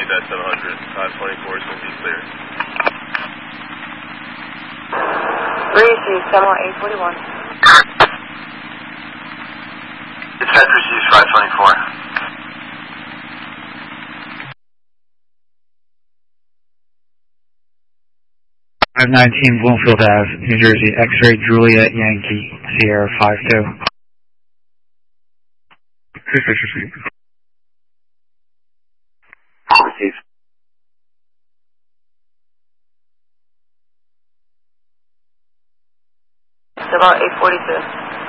at 700. 524 is going to be clear. Receive, Samuel 841. Dispatch receives 524. 519 Bloomfield Ave, New Jersey, X-ray Juliet Yankee, Sierra 52. Receive. About 842.